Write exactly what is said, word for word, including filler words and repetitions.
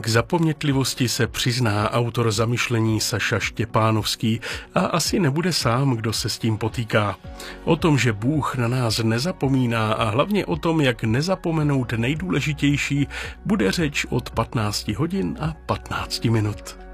K zapomnětlivosti se přizná autor zamyšlení Saša Štěpánovský a asi nebude sám, kdo se s tím potýká. O tom, že Bůh na nás nezapomíná a hlavně o tom, jak nezapomenout nejdůležitější, bude řeč od patnácti hodin a patnácti minut.